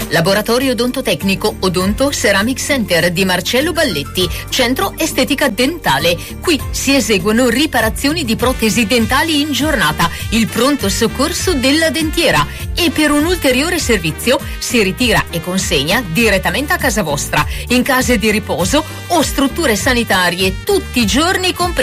Laboratorio odontotecnico Odonto Ceramic Center di Marcello Balletti, centro estetica dentale. Qui si eseguono riparazioni di protesi dentali in giornata, il pronto soccorso della dentiera, e per un ulteriore servizio si ritira e consegna direttamente a casa vostra, in case di riposo o strutture sanitarie, tutti i giorni compresi